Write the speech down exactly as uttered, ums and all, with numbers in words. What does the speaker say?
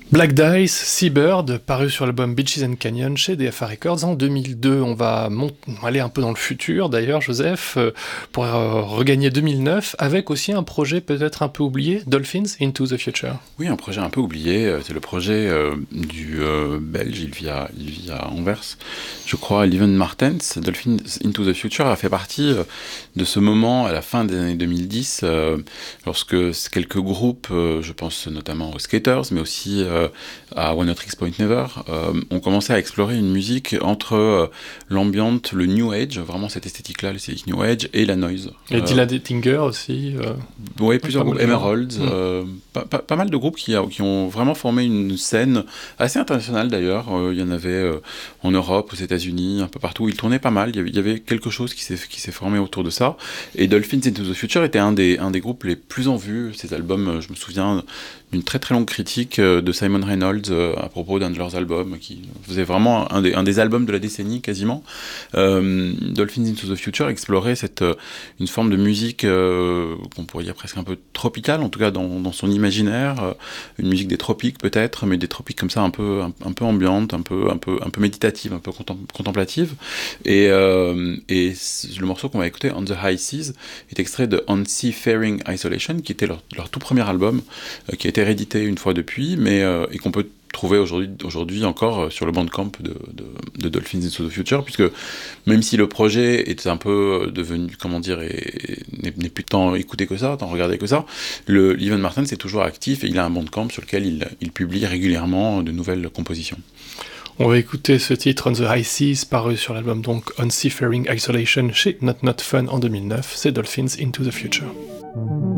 Black Dice, Seabird, paru sur l'album Beaches and Canyon chez D F A Records en deux mille deux. On va mont- aller un peu dans le futur d'ailleurs, Joseph, euh, pour euh, regagner deux mille neuf, avec aussi un projet peut-être un peu oublié, Dolphins Into the Future. Oui, un projet un peu oublié, euh, c'est le projet euh, du euh, Belge, il vit, à, il vit à Anvers, je crois, Lieven Martens. Dolphins Into the Future a fait partie euh, de ce moment à la fin des années deux mille dix, euh, lorsque quelques groupes, euh, je pense notamment aux Skaters, mais aussi euh, à One Tricks Point Never, euh, ont commencé à explorer une musique entre euh, l'ambient, le new age, vraiment cette esthétique-là, l'esthétique new age, et la noise. Et Euh, Dylan Ettinger aussi. Euh, oui, plusieurs pas groupes, mal de gens. Emeralds, Mm. euh, pas, pas, pas mal de groupes qui, a- qui ont vraiment formé une scène assez internationale d'ailleurs. Euh, il y en avait euh, en Europe, aux États-Unis, un peu partout. Ils tournaient pas mal. Il y avait, il y avait quelque chose qui s'est, qui s'est formé autour de ça. Et Dolphins Into the Future était un des, un des groupes les plus en vue. Ces albums, euh, je me souviens d'une très très longue critique euh, de Simon Reynolds euh, à propos d'un de leurs albums, qui faisait vraiment un des, un des albums de la décennie quasiment. Euh, Dolphins Into the Future explorait cette, euh, une forme de musique euh, qu'on pourrait dire presque un peu tropicale, en tout cas dans, dans son imaginaire, euh, une musique des tropiques peut-être, mais des tropiques comme ça un peu, un, un peu ambiante, un peu, un peu, un peu méditative, un peu contem- contemplative. Et, euh, et le morceau qu'on va écouter, On the High Seas, est extrait de On Seafaring Isolation, qui était leur, leur tout premier album, euh, qui a été réédité une fois depuis, mais euh, et qu'on peut trouver aujourd'hui, aujourd'hui encore sur le bandcamp de, de, de Dolphins Into the Future, puisque même si le projet est un peu devenu, comment dire, est, n'est, n'est plus tant écouté que ça, tant regardé que ça, le Lieven Martens est toujours actif et il a un bandcamp sur lequel il, il publie régulièrement de nouvelles compositions. On va écouter ce titre On the High Seas, paru sur l'album donc On Seafaring Isolation chez Not Not Fun en deux mille neuf. C'est Dolphins Into the Future.